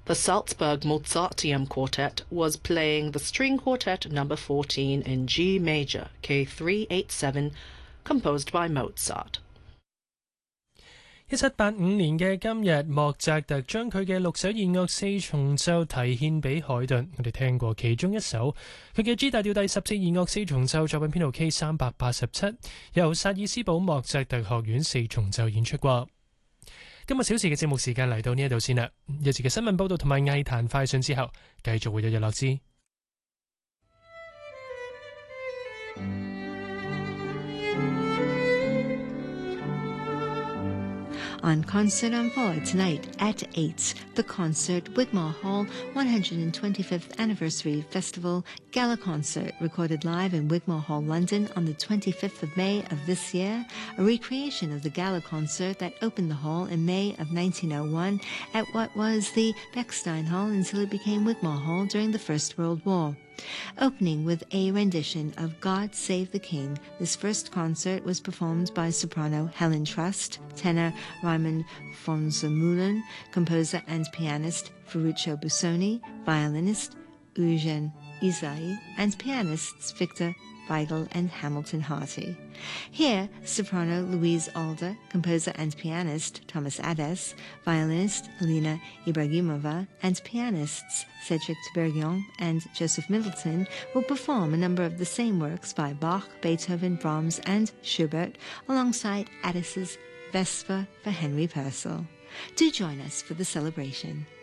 The Salzburg Mozarteum Quartet was playing the String Quartet No. 14 in G major, K387, composed by Mozart. 1785年嘅今日，莫扎特將佢嘅6首弦樂四重奏題獻俾海頓。我哋聽過其中一首，佢嘅 G 大調第14弦樂四重奏作品編號 K387，由薩爾斯堡莫扎特學院四重奏演出過。今個小時嘅節目時間嚟到呢一度先啦，一節嘅新聞報道同埋藝壇快訊之後，繼續會有日落之。 On Concert on 4 tonight at 8, the concert Wigmore Hall 125th Anniversary Festival Gala Concert, recorded live in Wigmore Hall, London on the 25th of May of this year, a recreation of the gala concert that opened the hall in May of 1901 at what was the Bechstein Hall until it became Wigmore Hall during the First World War. Opening with a rendition of God Save the King, this first concert was performed by soprano Helen Trust, tenor Raymond von Zermühlen, composer and pianist Ferruccio Busoni, violinist Eugen Isai, and pianists Victor Weigel and Hamilton Harty. Here, soprano Louise Alder, composer and pianist Thomas Adès, violinist Alina Ibragimova, and pianists Cedric Tiberghien and Joseph Middleton will perform a number of the same works by Bach, Beethoven, Brahms, and Schubert, alongside Adès' Vesper for Henry Purcell. Do join us for the celebration.